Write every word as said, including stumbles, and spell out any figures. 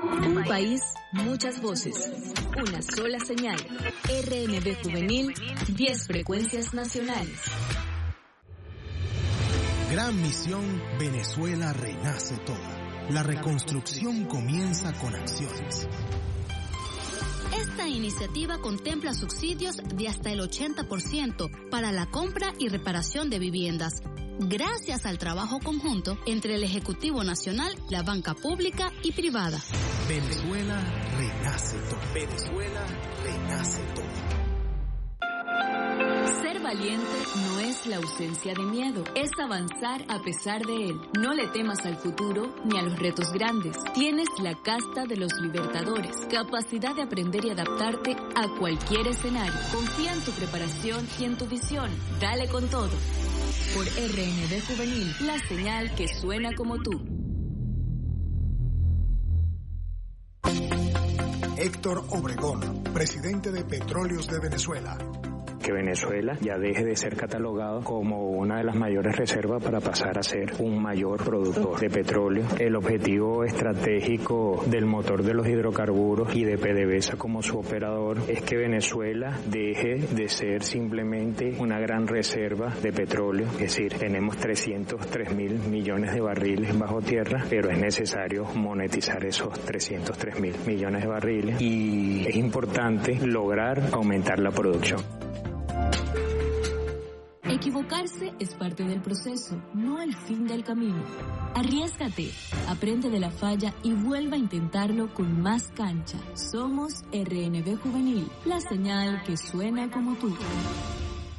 Un país, muchas voces, una sola señal. R N B Juvenil, diez frecuencias nacionales. Gran misión, Venezuela renace toda. La reconstrucción comienza con acciones. Esta iniciativa contempla subsidios de hasta el ochenta por ciento para la compra y reparación de viviendas, gracias al trabajo conjunto entre el Ejecutivo Nacional, la banca pública y privada. Venezuela renace todo. Venezuela renace todo. Ser valiente no es la ausencia de miedo, es avanzar a pesar de él. No le temas al futuro ni a los retos grandes. Tienes la casta de los libertadores, capacidad de aprender y adaptarte a cualquier escenario. Confía en tu preparación y en tu visión. Dale con todo. Por R N B Juvenil, la señal que suena como tú. Héctor Obregón, presidente de Petróleos de Venezuela. Que Venezuela ya deje de ser catalogado como una de las mayores reservas para pasar a ser un mayor productor de petróleo. El objetivo estratégico del motor de los hidrocarburos y de PDVSA como su operador es que Venezuela deje de ser simplemente una gran reserva de petróleo. Es decir, tenemos trescientos tres mil millones de barriles bajo tierra, pero es necesario monetizar esos trescientos tres mil millones de barriles y es importante lograr aumentar la producción. Equivocarse es parte del proceso, no el fin del camino. Arriésgate, aprende de la falla y vuelva a intentarlo con más cancha. Somos R N B Juvenil, la señal que suena como tú.